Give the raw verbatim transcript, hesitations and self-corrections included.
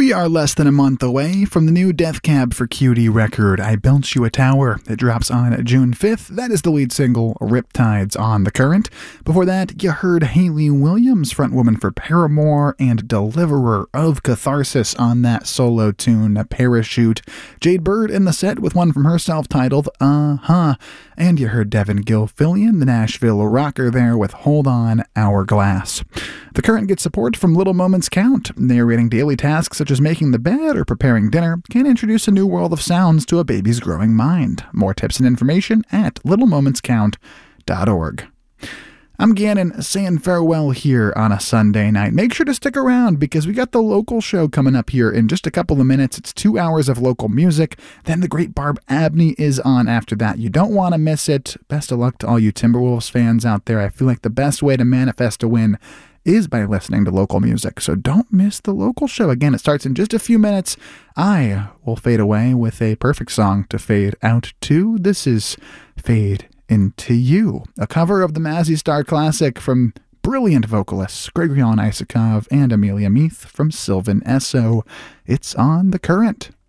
We are less than a month away from the new Death Cab for Cutie record, I Built You a Tower. It drops on June fifth. That is the lead single, Riptides, on The Current. Before that, you heard Hayley Williams, frontwoman for Paramore and deliverer of catharsis on that solo tune, Parachute. Jade Bird in the set with one from herself titled Uh-Huh. And you heard Devin Gilfillian, the Nashville rocker, there with Hold On, Hourglass. The Current gets support from Little Moments Count. Narrating daily tasks such as making the bed or preparing dinner can introduce a new world of sounds to a baby's growing mind. More tips and information at little moments count dot org. I'm Gannon saying farewell here on a Sunday night. Make sure to stick around because we got the local show coming up here in just a couple of minutes. It's two hours of local music. Then the great Barb Abney is on after that. You don't want to miss it. Best of luck to all you Timberwolves fans out there. I feel like the best way to manifest a win is by listening to local music. So don't miss the local show. Again, it starts in just a few minutes. I will fade away with a perfect song to fade out to. This is Fade Into You, a cover of the Mazzy Star classic from brilliant vocalists Grigoryan Isakov and Amelia Meath from Sylvan Esso. It's on The Current.